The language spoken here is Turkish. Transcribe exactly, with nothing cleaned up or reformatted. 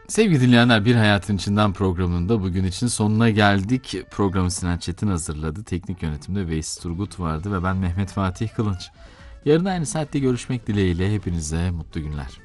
Sevgili dinleyenler, Bir Hayatın İçinden programında bugün için sonuna geldik. Programı Sinan Çetin hazırladı. Teknik yönetimde Veys Turgut vardı ve ben Mehmet Fatih Kılınç. Yarın aynı saatte görüşmek dileğiyle hepinize mutlu günler.